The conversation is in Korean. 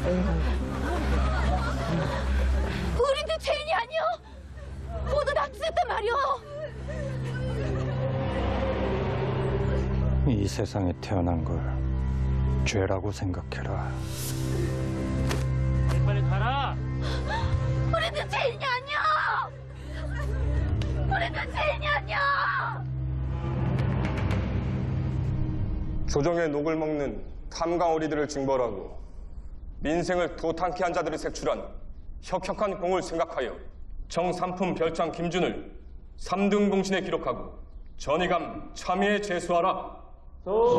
우리도 죄인이 아니여. 모두 납치했단 말이여. 이 세상에 태어난 걸 죄라고 생각해라. 빨리 가라. 우리도 죄인이 아니여. 우리도 죄인이 아니여. 조정의 녹을 먹는 탐강오리들을 징벌하고 민생을 도탄케 한 자들을 색출한 혁혁한 공을 생각하여 정삼품 별장 김준을 3등 봉신에 기록하고 전의감 참여에 제수하라.